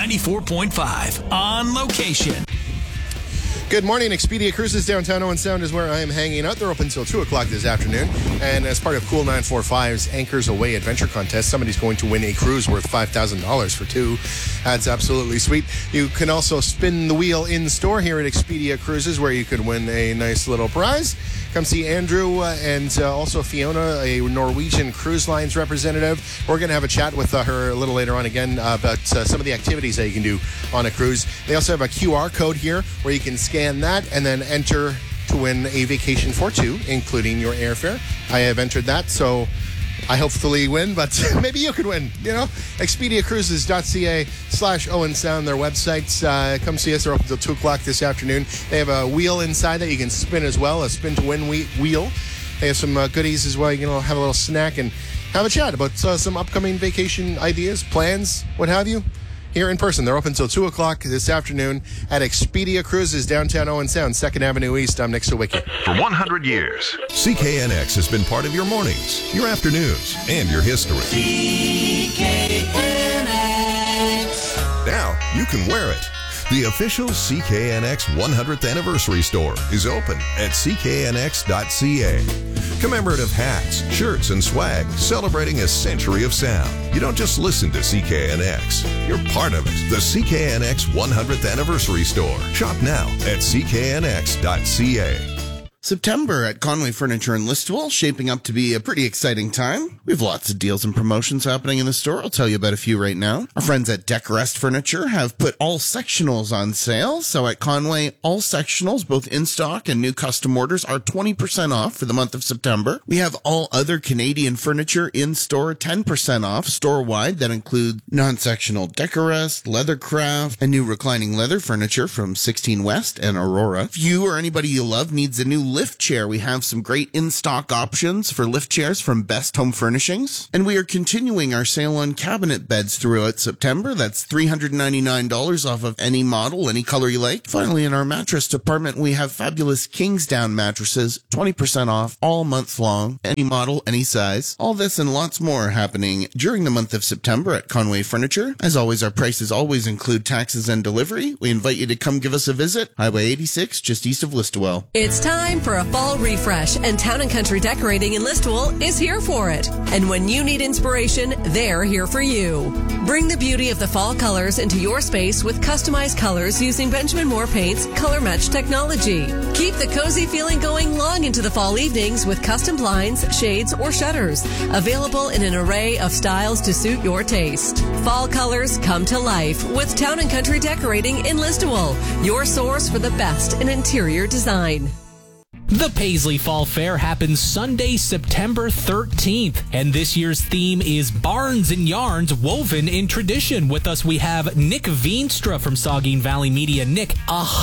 94.5 on location. Good morning. Expedia Cruises downtown Owen Sound is where I am hanging out. They're open until 2 o'clock this afternoon. And as part of Cool 945's Anchors Away Adventure Contest, somebody's going to win a cruise worth $5,000 for two. That's absolutely sweet. You can also spin the wheel in store here at Expedia Cruises, where you could win a nice little prize. Come see Andrew and also Fiona, a Norwegian Cruise Lines representative. We're going to have a chat with her a little later on again about some of the activities that you can do on a cruise. They also have a QR code here where you can scan that and then enter to win a vacation for two, including your airfare. I have entered that, so I hopefully win, but maybe you could win, you know? ExpediaCruises.ca/Owen Sound, their website. Come see us. They're open until 2 o'clock this afternoon. They have a wheel inside that you can spin as well, a spin-to-win wheel. They have some goodies as well. You can have a little snack and have a chat about some upcoming vacation ideas, plans, what have you. Here in person. They're open until 2 o'clock this afternoon at Expedia Cruises, downtown Owen Sound, 2nd Avenue East. I'm next to Wiki. For 100 years, CKNX has been part of your mornings, your afternoons, and your history. CKNX. Now you can wear it. The official CKNX 100th Anniversary Store is open at cknx.ca. Commemorative hats, shirts, and swag celebrating a century of sound. You don't just listen to CKNX. You're part of it. The CKNX 100th Anniversary Store. Shop now at cknx.ca. September at Conway Furniture in Listowel, shaping up to be a pretty exciting time. We have lots of deals and promotions happening in the store. I'll tell you about a few right now. Our friends at Decorest Furniture have put all sectionals on sale. So at Conway, all sectionals, both in stock and new custom orders, are 20% off for the month of September. We have all other Canadian furniture in store, 10% off store-wide. That includes non-sectional Decorest, Leathercraft, and new reclining leather furniture from 16 West and Aurora. If you or anybody you love needs a new lift chair, we have some great in-stock options for lift chairs from Best Home Furnishings. And we are continuing our sale on cabinet beds throughout September. That's $399 off of any model, any color you like. Finally, in our mattress department, we have fabulous Kingsdown mattresses, 20% off all month long, any model, any size. All this and lots more happening during the month of September at Conway Furniture. As always, our prices always include taxes and delivery. We invite you to come give us a visit. Highway 86, just east of Listowel. It's time for a fall refresh, and Town & Country Decorating in Listowel is here for it. And when you need inspiration, they're here for you. Bring the beauty of the fall colors into your space with customized colors using Benjamin Moore Paint's Color Match technology. Keep the cozy feeling going long into the fall evenings with custom blinds, shades, or shutters. Available in an array of styles to suit your taste. Fall colors come to life with Town & Country Decorating in Listowel, your source for the best in interior design. The Paisley Fall Fair happens Sunday, September 13th, and this year's theme is Barns and Yarns Woven in Tradition. With us, we have Nick Veenstra from Saugeen Valley Media. Nick,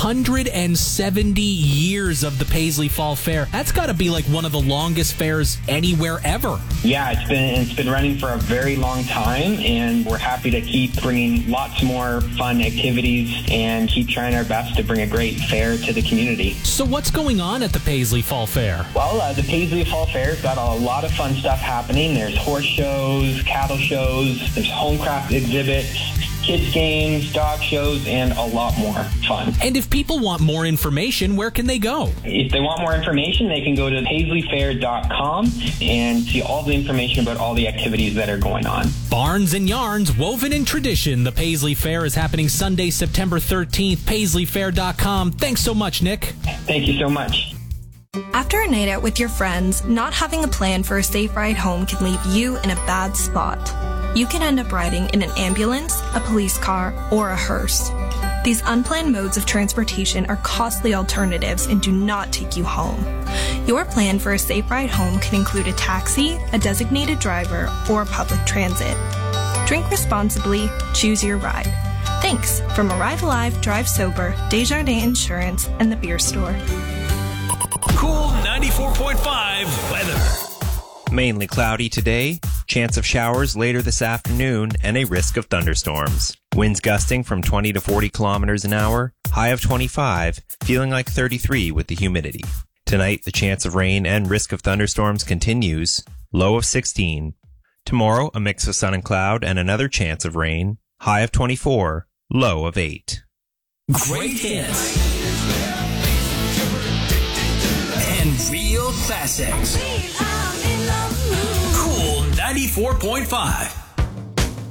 170 years of the Paisley Fall Fair. That's got to be like one of the longest fairs anywhere ever. Yeah, it's been running for a very long time, and we're happy to keep bringing lots more fun activities and keep trying our best to bring a great fair to the community. So what's going on at the Paisley Fall Fair? Well, the Paisley Fall Fair's got a lot of fun stuff happening. There's horse shows, cattle shows, there's homecraft exhibits, kids games, dog shows, and a lot more fun. And if people want more information, where can they go? If they want more information, they can go to paisleyfair.com and see all the information about all the activities that are going on. Barns and Yarns Woven in Tradition. The Paisley Fair is happening Sunday, September 13th. paisleyfair.com. Thanks so much, Nick. Thank you so much. After a night out with your friends, not having a plan for a safe ride home can leave you in a bad spot. You can end up riding in an ambulance, a police car, or a hearse. These unplanned modes of transportation are costly alternatives and do not take you home. Your plan for a safe ride home can include a taxi, a designated driver, or public transit. Drink responsibly, choose your ride. Thanks from Arrive Alive, Drive Sober, Desjardins Insurance, and the Beer Store. Cool 94.5 weather. Mainly cloudy today, chance of showers later this afternoon, and a risk of thunderstorms. Winds gusting from 20 to 40 kilometers an hour, high of 25, feeling like 33 with the humidity. Tonight, the chance of rain and risk of thunderstorms continues, low of 16. Tomorrow, a mix of sun and cloud and another chance of rain, high of 24, low of 8. Great hits. And real classics. Cool 94.5.